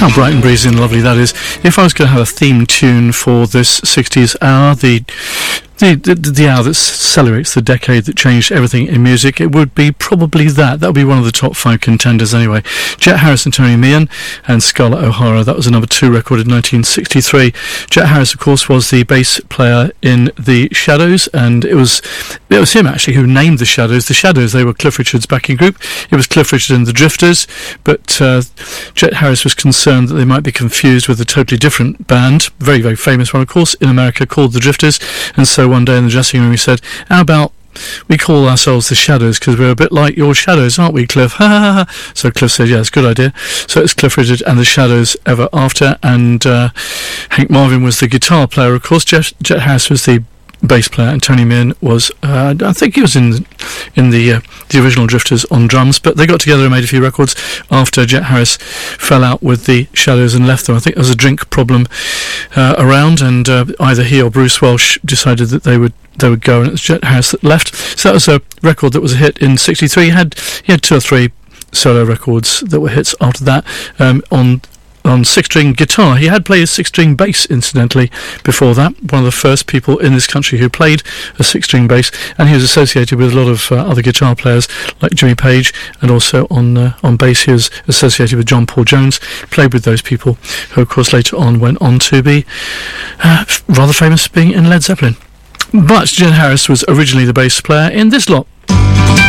How bright and breezy and lovely that is. If I was going to have a theme tune for this 60s hour, the hour that celebrates the decade that changed everything in music, it would be probably that. That would be one of the top 5 contenders anyway. Jet Harris and Tony Meehan and Scarlett O'Hara. That was a number 2 record in 1963. Jet Harris, of course, was the bass player in the Shadows, and it was him actually who named the Shadows. The Shadows, they were Cliff Richard's backing group. It was Cliff Richard and the Drifters, but Jet Harris was concerned that they might be confused with a totally different band, very, very famous one, of course, in America, called the Drifters, and so one day in the dressing room he said, how about we call ourselves the Shadows because we're a bit like your Shadows, aren't we, Cliff? So Cliff said, yeah, it's a good idea. So it's Cliff Richard and the Shadows ever after, and Hank Marvin was the guitar player, of course. Jet Harris was the bass player, and Tony Meehan was, I think he was in the original Drifters on drums, but they got together and made a few records after Jet Harris fell out with the Shadows and left them. I think there was a drink problem around, and either he or Bruce Welch decided that they would go, and it was Jet Harris that left. So that was a record that was a hit in 63. He had 2 or 3 solo records that were hits after that, on 6-string guitar. He had played a 6-string bass, incidentally, before that. One of the first people in this country who played a 6-string bass, and he was associated with a lot of other guitar players like Jimmy Page, and also on bass he was associated with John Paul Jones. Played with those people, who of course later on went on to be rather famous for being in Led Zeppelin. But Jet Harris was originally the bass player in this lot.